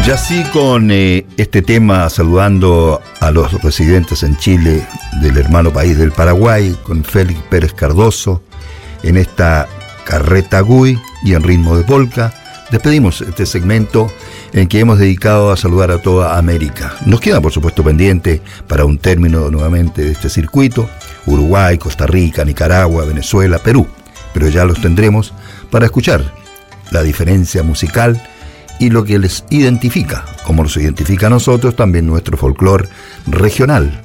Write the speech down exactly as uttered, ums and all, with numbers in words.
Y así con eh, este tema, saludando a los residentes en Chile del hermano país del Paraguay, con Félix Pérez Cardoso, en esta carreta Gui y en ritmo de polka, despedimos este segmento en que hemos dedicado a saludar a toda América. Nos queda, por supuesto, pendiente para un término nuevamente de este circuito, Uruguay, Costa Rica, Nicaragua, Venezuela, Perú, pero ya los tendremos para escuchar la diferencia musical y lo que les identifica, como nos identifica a nosotros también nuestro folclore regional,